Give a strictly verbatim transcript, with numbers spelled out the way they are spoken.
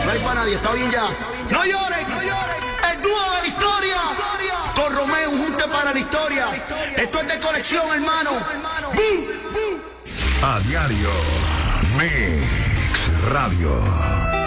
No hay para nadie, está bien ya. No lloren, el dúo de la historia. Con Romeo, un junte para la historia. Esto es de colección, hermano. ¡Bum! A diario, Mix Radio.